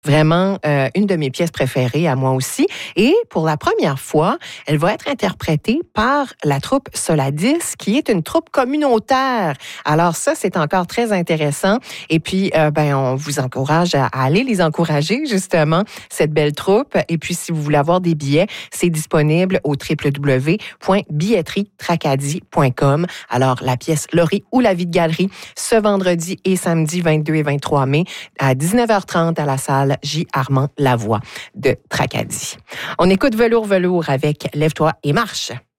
Vraiment, une de mes pièces préférées à moi aussi. Et pour la première fois, elle va être interprétée par la troupe Soladis, qui est une troupe communautaire. Alors ça, c'est encore très intéressant. Et puis, on vous encourage à aller les encourager, justement, cette belle troupe. Et puis, si vous voulez avoir des billets, c'est disponible au www.billetterietracadie.com. Alors, la pièce Laurie ou la vie de galerie, ce vendredi et samedi 22 et 23 mai à 19h30 à la salle J. Armand Lavoie de Tracadie. On écoute Velours avec Lève-toi et marche.